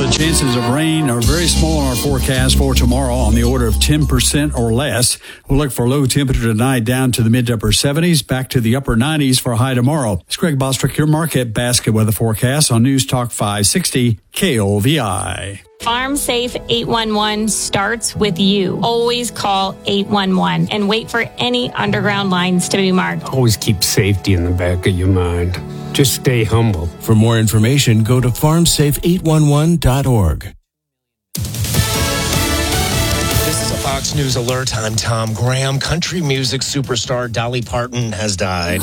The chances of rain are very small in our forecast for tomorrow, on the order of 10% or less. We'll look for low temperature tonight down to the mid to upper 70s, back to the upper 90s for a high tomorrow. It's Greg Bostrick, your market basket weather forecast on News Talk 560 KOVI. Farm Safe 811 starts with you. Always call 811 and wait for any underground lines to be marked. Always keep safety in the back of your mind. Just stay humble. For more information, go to farmsafe811.org. This is a Fox News alert. I'm Tom Graham. Country music superstar Dolly Parton has died.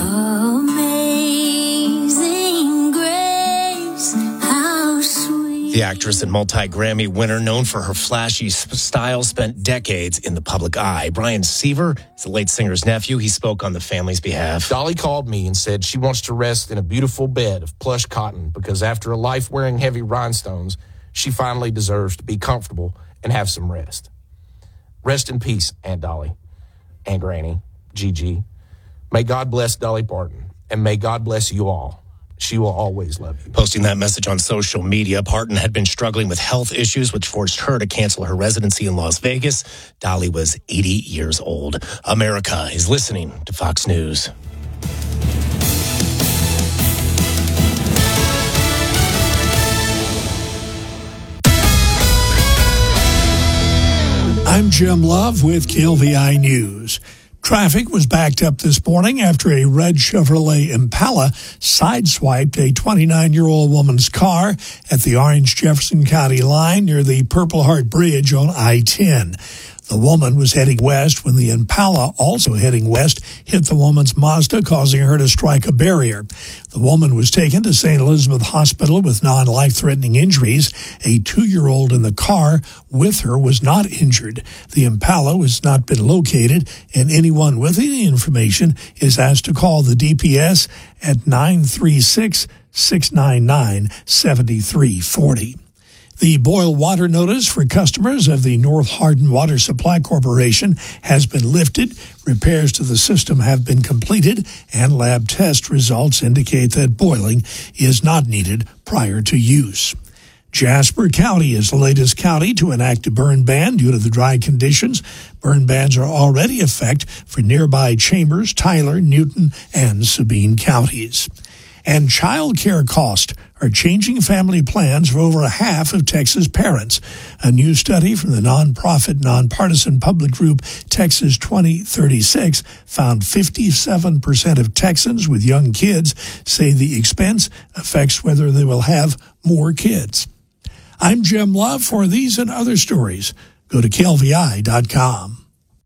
Amazing Grace, how sweet. The actress and multi-Grammy winner, known for her flashy style, spent decades in the public eye. Brian Seaver is the late singer's nephew. He spoke on the family's behalf. Dolly called me and said she wants to rest in a beautiful bed of plush cotton because after a life wearing heavy rhinestones, she finally deserves to be comfortable and have some rest. Rest in peace, Aunt Dolly, Aunt Granny, Gigi. May God bless Dolly Parton, and may God bless you all. She will always love you. Posting that message on social media, Parton had been struggling with health issues, which forced her to cancel her residency in Las Vegas. Dolly was 80 years old. America is listening to Fox News. I'm Jim Love with KLVI News. Traffic was backed up this morning after a red Chevrolet Impala sideswiped a 29-year-old woman's car at the Orange-Jefferson County line near the Purple Heart Bridge on I-10. The woman was heading west when the Impala, also heading west, hit the woman's Mazda, causing her to strike a barrier. The woman was taken to St. Elizabeth Hospital with non-life-threatening injuries. A 2-year-old in the car with her was not injured. The Impala has not been located, and anyone with any information is asked to call the DPS at 936-699-7340. The boil water notice for customers of the North Hardin Water Supply Corporation has been lifted. Repairs to the system have been completed, and lab test results indicate that boiling is not needed prior to use. Jasper County is the latest county to enact a burn ban due to the dry conditions. Burn bans are already in effect for nearby Chambers, Tyler, Newton, and Sabine counties. And child care costs are changing family plans for over half of Texas parents. A new study from the nonprofit, nonpartisan public group Texas 2036 found 57% of Texans with young kids say the expense affects whether they will have more kids. I'm Jim Love. For these and other stories, go to KLVI.com.